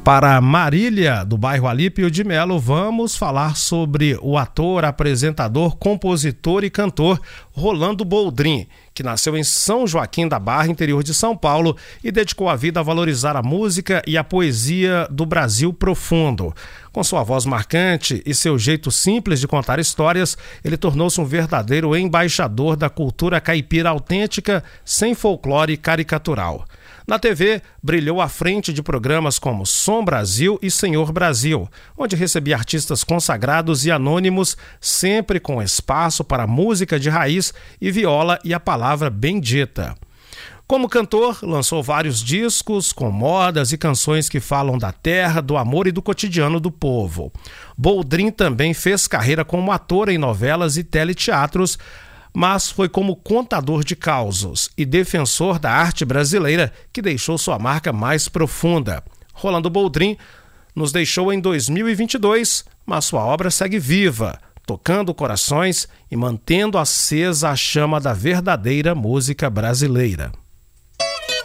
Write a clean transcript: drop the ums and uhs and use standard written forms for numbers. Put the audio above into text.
Para Marília, do bairro Alípio de Melo, vamos falar sobre o ator, apresentador, compositor e cantor Rolando Boldrin, que nasceu em São Joaquim da Barra, interior de São Paulo, e dedicou a vida a valorizar a música e a poesia do Brasil profundo. Com sua voz marcante e seu jeito simples de contar histórias, ele tornou-se um verdadeiro embaixador da cultura caipira autêntica, sem folclore caricatural. Na TV, brilhou à frente de programas como Som Brasil e Senhor Brasil, onde recebia artistas consagrados e anônimos, sempre com espaço para música de raiz e viola e a palavra bendita. Como cantor, lançou vários discos com modas e canções que falam da terra, do amor e do cotidiano do povo. Boldrin também fez carreira como ator em novelas e teleteatros, mas foi como contador de causos e defensor da arte brasileira que deixou sua marca mais profunda. Rolando Boldrin nos deixou em 2022, mas sua obra segue viva, tocando corações e mantendo acesa a chama da verdadeira música brasileira.